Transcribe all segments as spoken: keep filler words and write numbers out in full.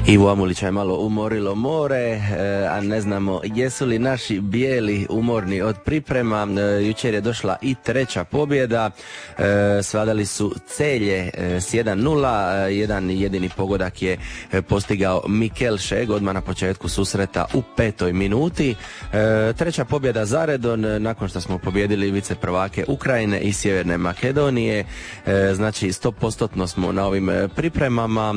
Ivo Amulića je malo umorilo more, a ne znamo jesu li naši bijeli umorni od priprema. Jučer je došla i treća pobjeda, svladali su Celje s jedan nula, jedan jedini pogodak je postigao Mikel Šeg odmah na početku susreta u petoj minuti. Treća pobjeda zaredom nakon što smo pobjedili vice prvake Ukrajine i Sjeverne Makedonije, znači sto posto smo na ovim pripremama.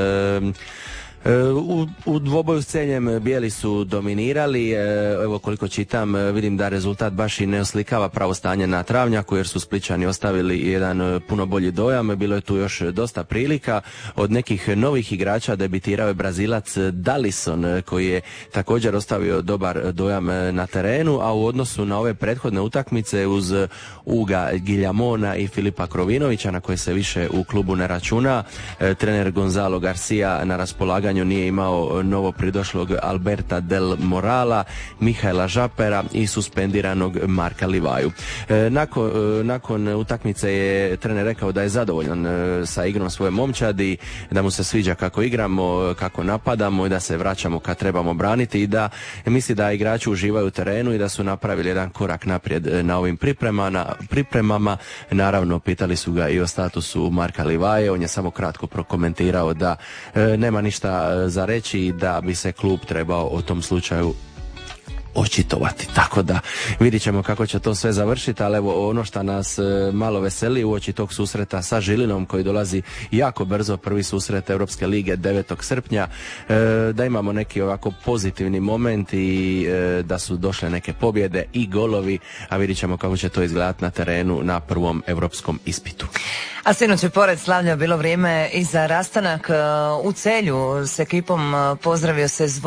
U, u dvoboju s Celjem bijeli su dominirali, evo koliko čitam vidim da rezultat baš i ne oslikava pravo stanje na travnjaku jer su Splićani ostavili jedan puno bolji dojam, bilo je tu još dosta prilika. Od nekih novih igrača debitirao je Brazilac Dallison koji je također ostavio dobar dojam na terenu, a u odnosu na ove prethodne utakmice uz Uga Giljamona i Filipa Krovinovića na koje se više u klubu ne računa, trener Gonzalo Garcia na raspolaganju nije imao novo pridošlog Alberta Del Morala, Mihaela Žapera i suspendiranog Marka Livaju. E, nakon, e, nakon utakmice je trener rekao da je zadovoljan e, sa igrom svoje momčadi, da mu se sviđa kako igramo, kako napadamo i da se vraćamo kad trebamo braniti i da misli da igrači uživaju u terenu i da su napravili jedan korak naprijed na ovim pripremama. pripremama. Naravno, pitali su ga i o statusu Marka Livaje, on je samo kratko prokomentirao da e, nema ništa za reći, da bi se klub trebao o tom slučaju očitovati. Tako da vidit ćemo kako će to sve završiti, ali evo ono što nas e, malo veseli uoči tog susreta sa Žilinom koji dolazi jako brzo, prvi susret Europske lige devetog srpnja, e, da imamo neki ovako pozitivni moment i e, da su došle neke pobjede i golovi, a vidit ćemo kako će to izgledati na terenu na prvom europskom ispitu. A sinoć je pored slavlja bilo vrijeme i za rastanak u Celju s ekipom, pozdravio se Zvon